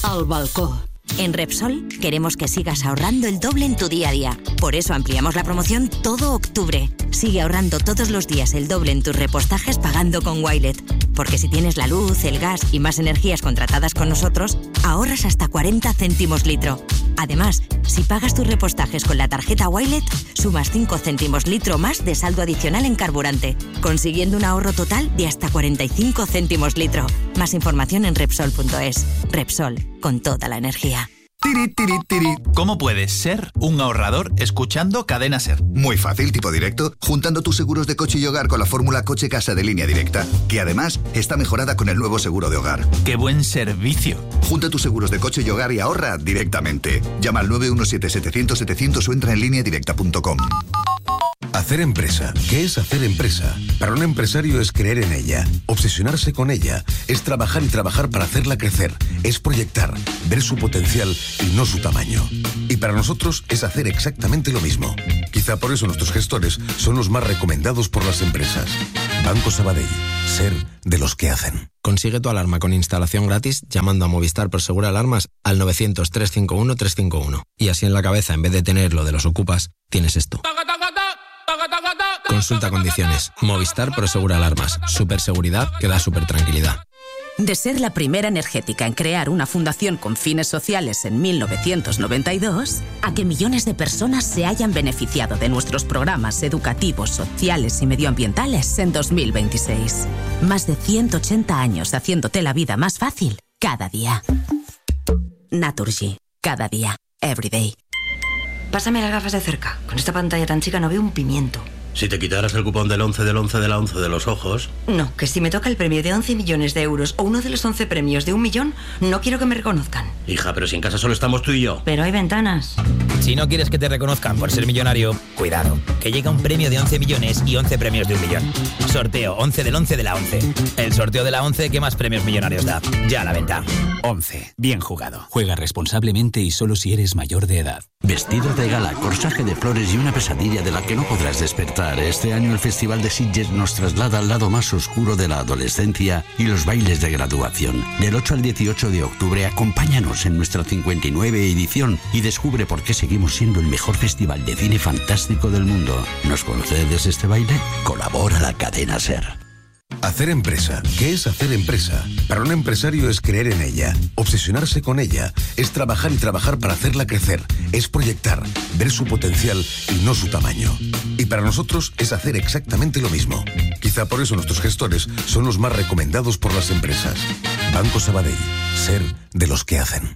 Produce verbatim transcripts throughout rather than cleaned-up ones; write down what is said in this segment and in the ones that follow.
Al balcó. En Repsol queremos que sigas ahorrando el doble en tu día a día. Por eso ampliamos la promoción todo octubre. Sigue ahorrando todos los días el doble en tus repostajes pagando con Wilet. Porque si tienes la luz, el gas y más energías contratadas con nosotros, ahorras hasta cuarenta céntimos litro. Además, si pagas tus repostajes con la tarjeta Wilet, sumas cinco céntimos litro más de saldo adicional en carburante, consiguiendo un ahorro total de hasta cuarenta y cinco céntimos litro. Más información en Repsol punto es. Repsol, con toda la energía. Tiri, tiri, tiri. ¿Cómo puedes ser un ahorrador escuchando Cadena Ser? Muy fácil, tipo directo, juntando tus seguros de coche y hogar con la fórmula coche-casa de Línea Directa, que además está mejorada con el nuevo seguro de hogar. ¡Qué buen servicio! Junta tus seguros de coche y hogar y ahorra directamente. Llama al nueve uno siete setecientos setecientos o entra en línea directa punto com. Hacer empresa. ¿Qué es hacer empresa? Para un empresario es creer en ella, obsesionarse con ella, es trabajar y trabajar para hacerla crecer, es proyectar, ver su potencial y no su tamaño. Y para nosotros es hacer exactamente lo mismo. Quizá por eso nuestros gestores son los más recomendados por las empresas. Banco Sabadell. Ser de los que hacen. Consigue tu alarma con instalación gratis llamando a Movistar Prosegur Alarmas al novecientos, trescientos cincuenta y uno, trescientos cincuenta y uno. Y así en la cabeza, en vez de tener lo de los ocupas, tienes esto. Consulta condiciones. Movistar Prosegur Alarmas. Superseguridad que da super tranquilidad. De ser la primera energética en crear una fundación con fines sociales en mil novecientos noventa y dos, a que millones de personas se hayan beneficiado de nuestros programas educativos, sociales y medioambientales en dos mil veintiséis. Más de ciento ochenta años haciéndote la vida más fácil cada día. Naturgy. Cada día. Every day. Pásame las gafas de cerca. Con esta pantalla tan chica no veo un pimiento. Si te quitaras el cupón del once del once de la once de los ojos... No, que si me toca el premio de once millones de euros o uno de los once premios de un millón, no quiero que me reconozcan. Hija, pero si en casa solo estamos tú y yo. Pero hay ventanas. Si no quieres que te reconozcan por ser millonario, cuidado, que llega un premio de once millones y once premios de un millón. Sorteo once del once de la once. El sorteo de la once que más premios millonarios da. Ya a la venta. once. Bien jugado. Juega responsablemente y solo si eres mayor de edad. Vestido de gala, corsaje de flores y una pesadilla de la que no podrás despertar. Este año el Festival de Sitges nos traslada al lado más oscuro de la adolescencia y los bailes de graduación. Del ocho al dieciocho de octubre, acompáñanos en nuestra cincuenta y nueve edición y descubre por qué seguimos siendo el mejor festival de cine fantástico del mundo. ¿Nos concedes este baile? Colabora la cadena SER. Hacer empresa. ¿Qué es hacer empresa? Para un empresario es creer en ella, obsesionarse con ella, es trabajar y trabajar para hacerla crecer, es proyectar, ver su potencial y no su tamaño. Y para nosotros es hacer exactamente lo mismo. Quizá por eso nuestros gestores son los más recomendados por las empresas. Banco Sabadell. Ser de los que hacen.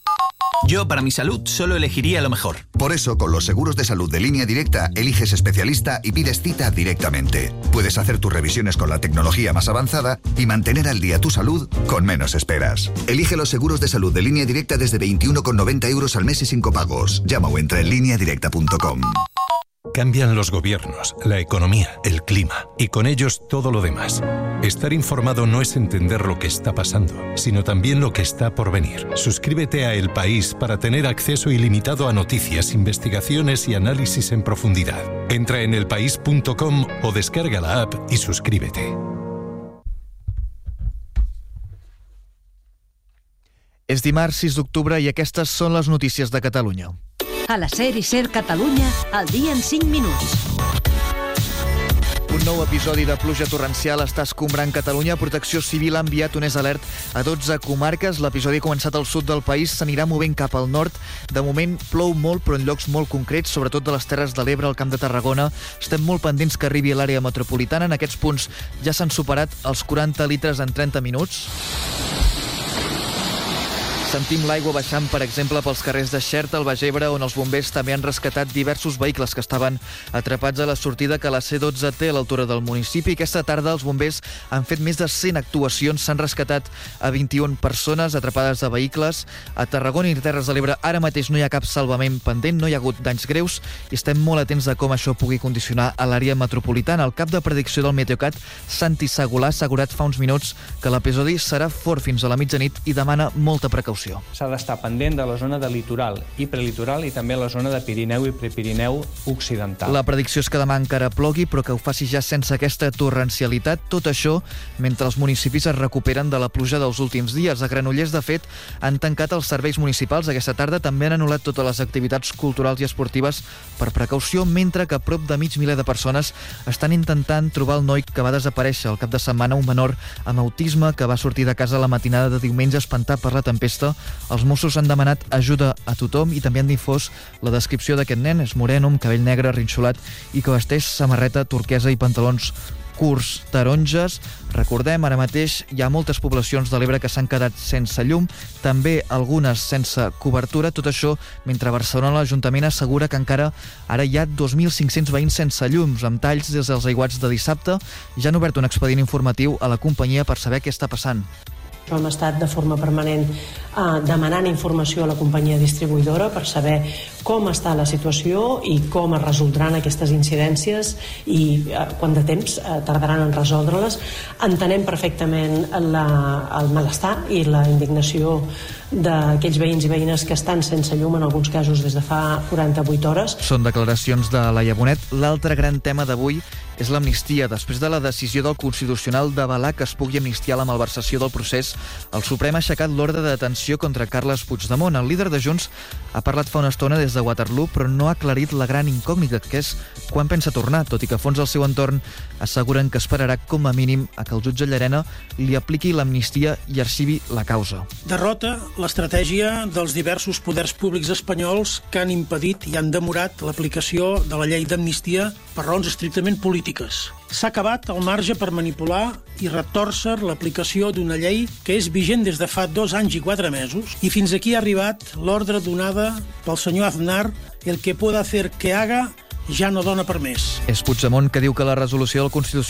Yo, para mi salud, solo elegiría lo mejor. Por eso, con los seguros de salud de Línea Directa, eliges especialista y pides cita directamente. Puedes hacer tus revisiones con la tecnología más avanzada y mantener al día tu salud con menos esperas. Elige los seguros de salud de Línea Directa desde veintiuno con noventa euros al mes y sin copagos. Llama o entra en línea directa punto com. Cambian los gobiernos, la economía, el clima y con ellos todo lo demás. Estar informado no es entender lo que está pasando, sino también lo que está por venir. Suscríbete a El País para tener acceso ilimitado a noticias, investigaciones y análisis en profundidad. Entra en el país punto com o descarga la app y suscríbete. És dimarts sis d'octubre i aquestes són les notícies de Catalunya. A la SER i SER Catalunya, al dia en cinc minuts. Un nou episodi de pluja torrencial està escombrant Catalunya. Protecció Civil ha enviat un és alert a dotze comarques. L'episodi ha començat al sud del país, s'anirà movent cap al nord. De moment plou molt, però en llocs molt concrets, sobretot de les Terres de l'Ebre, al Camp de Tarragona. Estem molt pendents que arribi a l'àrea metropolitana. En aquests punts ja s'han superat els quaranta litres en trenta minuts. Sentim l'aigua baixant, per exemple, pels carrers de Xerta, al Baix Ebre, on els bombers també han rescatat diversos vehicles que estaven atrapats a la sortida que la C dotze té a l'altura del municipi. Aquesta tarda els bombers han fet més de cent actuacions, s'han rescatat a vint-i-una persones atrapades a vehicles. A Tarragona i Terres de l'Ebre ara mateix no hi ha cap salvament pendent, no hi ha hagut danys greus i estem molt atents de com això pugui condicionar a l'àrea metropolitana. El cap de predicció del Meteocat, Santi Segolà, ha assegurat fa uns minuts que l'episodi serà fort fins a la mitjanit i demana molta precaució. població. S'ha d'estar pendent de la zona de litoral i prelitoral i també la zona de Pirineu i Prepirineu occidental. La predicció és que demà encara plogui, però que ho faci ja sense aquesta torrencialitat. Tot això mentre els municipis es recuperen de la pluja dels últims dies. A Granollers, de fet, han tancat els serveis municipals aquesta tarda. També han anul·lat totes les activitats culturals i esportives per precaució, mentre que prop de mig miler de persones estan intentant trobar el noi que va desaparèixer el cap de setmana, un menor amb autisme que va sortir de casa la matinada de diumenge espantat per la tempesta. Els Mossos han demanat ajuda a tothom i també han difós la descripció d'aquest nen. És moreno, amb cabell negre, rinxolat i que vesteix samarreta turquesa i pantalons curts taronges. Recordem, ara mateix hi ha moltes poblacions de l'Ebre que s'han quedat sense llum, també algunes sense cobertura. Tot això mentre a Barcelona l'Ajuntament assegura que encara ara hi ha dos mil cinc-cents veïns sense llums, amb talls des dels aiguats de dissabte. Ja han obert un expedient informatiu a la companyia per saber què està passant. Hem estat de forma permanent eh, demanant informació a la companyia distribuïdora per saber com està la situació i com es resoldran aquestes incidències i eh, quant de temps eh, tardaran en resoldre-les. Entenem perfectament la, el malestar i la indignació d'aquells veïns i veïnes que estan sense llum, en alguns casos des de fa quaranta-vuit hores. Són declaracions de Laia Bonet. L'altre gran tema d'avui és l'amnistia. Després de la decisió del Constitucional d'avalar que es pugui amnistiar la malversació del procés, el Suprem ha aixecat l'ordre de detenció contra Carles Puigdemont. El líder de Junts ha parlat fa una estona des de Waterloo, però no ha aclarit la gran incògnita, que és quan pensa tornar, tot i que a fons del seu entorn asseguren que esperarà com a mínim a que el jutge Llarena li apliqui l'amnistia i arxivi la causa. Derrota l'estratègia dels diversos poders públics espanyols que han impedit i han demorat l'aplicació de la llei d'amnistia per raons estrictament polítiques. S'ha acabat el marge per manipular i retòrcer l'aplicació d'una llei que és vigent des de fa dos anys i quatre mesos i fins aquí ha arribat l'ordre donada pel senyor Aznar, el que pueda hacer que haga ja no dona per més. És Puigdemont que diu que la resolució del Constitucional